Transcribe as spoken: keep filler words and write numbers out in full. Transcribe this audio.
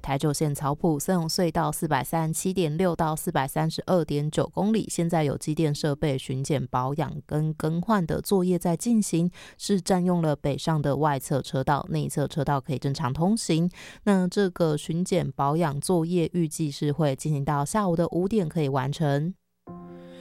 台九线草埔森永隧道四百三十七点六到四百三十二点九公里，现在有机电设备巡检保养跟更换的作业在进行，是占用了北上的外侧车道，内侧车道可以正常通行。那这个巡检保养作业预计是会进行到下午的五点可以完成。